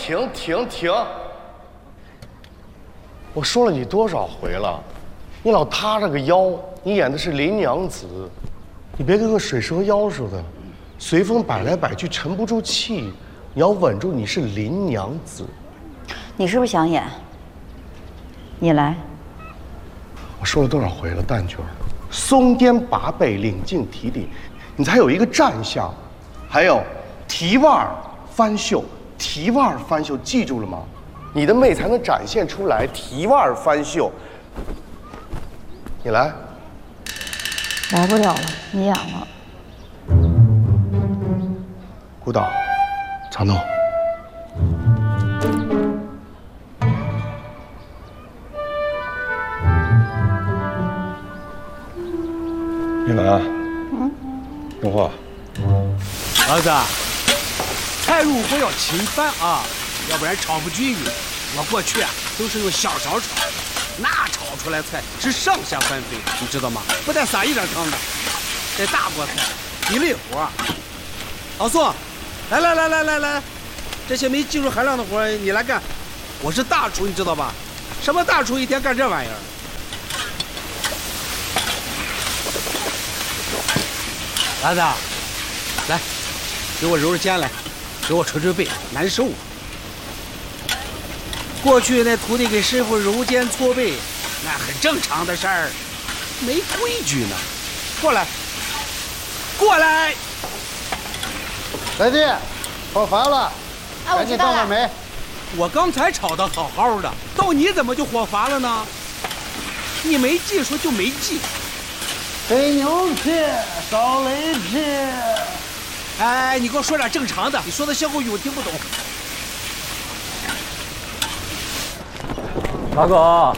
停！我说了你多少回了，你老塌着个腰，你演的是林娘子，你别跟个水蛇腰似的，随风摆来摆去沉不住气，你要稳住，你是林娘子。 你是不是想演？你来。 我说了多少回了，蛋卷儿，松颠拔背，领进提领，你才有一个站相。还有提腕翻袖，提腕翻袖，记住了吗？你的媚才能展现出来。提腕翻袖，你来。 来不了了，你演了。 舞蹈，长弄。叶兰，用话。 儿子，菜如果要清饭啊，要不然炒不均匀。我过去啊都是用小勺炒，那炒出来菜是上下翻飞，你知道吗？不带撒一点汤的。这大锅菜比累活。老宋，来，这些没技术含量的活你来干。我是大厨，你知道吧？什么大厨一天干这玩意儿？儿子，来，给我揉揉肩来，给我捶捶背，难受啊。过去那徒弟给师傅揉肩搓背，那很正常的事儿，没规矩呢。过来， 来弟，炒烦了，赶紧倒点煤。 我刚才炒得好好的，到你怎么就火乏了呢？你没技术就没技术。 得牛皮，少雷皮。 哎，你给我说点正常的，你说的歇后语我听不懂。 老狗，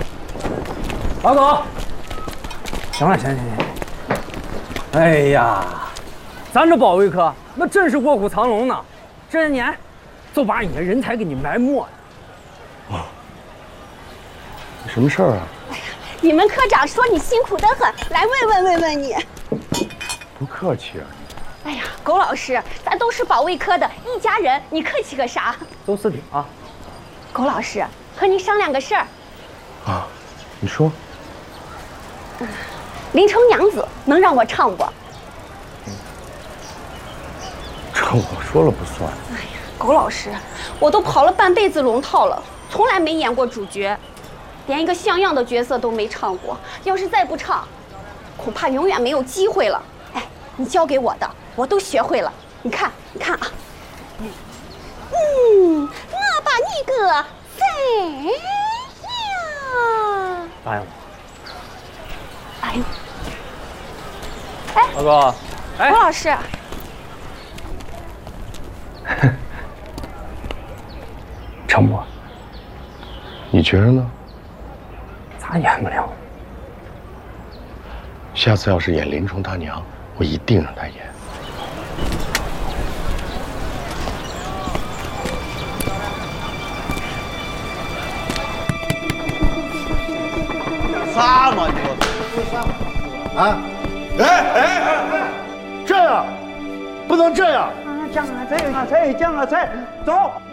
行了，哎呀，咱这保卫科那真是卧虎藏龙呢，这些年就把你的人才给你埋没了。 哦，什么事儿啊？ 你们科长说你辛苦得很，来问你。 不客气啊。 哎呀，狗老师，咱都是保卫科的一家人，你客气个啥？ 邹司令啊。 狗老师，和您商量个事儿。 啊，你说。 林冲娘子能让我唱不？ 这我说了不算。 哎呀，狗老师，我都跑了半辈子龙套了，从来没演过主角。连一个像样的角色都没唱过，要是再不唱，恐怕永远没有机会了。哎，你教给我的，我都学会了。你看啊，我把你个宰了！ 答应我。 哎呦，哎， 老哥，哎， 吴老师， 唱不？你觉得呢？ 咋演不了？ 下次要是演林冲他娘，我一定让他演。 啥嘛你？啊？哎，这样不能这样！ 降啊菜，走。